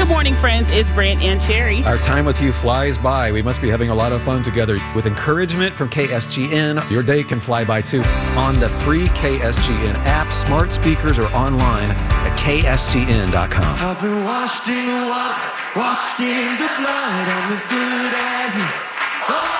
Good morning, friends. It's Brant and Cherry. Our time with you flies by. We must be having a lot of fun together. With encouragement from KSGN, your day can fly by too. On the free KSGN app, smart speakers, or online at ksgn.com. I've been washed in the water, washed in the blood. I'm as good as new.